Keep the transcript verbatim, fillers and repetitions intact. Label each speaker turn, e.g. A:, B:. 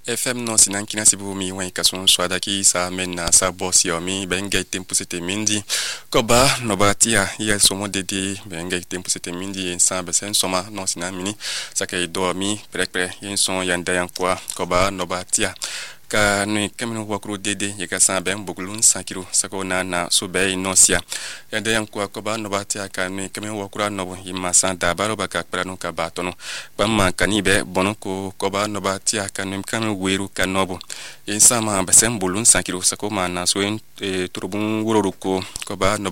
A: F M no sinan kina sibu mi wen kasun swada ki sa men na sa boss yo mi benga tempo sete mindi koba no batia ya somo dede benga tempo sete mindi en sa besen soma no sinan mini sakay do mi prek prek yen son yanda yan kwa koba no batia ka ni kamino wakru dede yeka sa ben bugulun sankiro sako na na so be nosia yanda yan kwa koba no batia ka ni kamino wakura no yima sa da baro baka pranu ka batono bamma kanibe bonoko koba no batia ka ni kamino weru kanobo yen sama besen bulun sankiro sako ma na so en turubun wuro ko koba no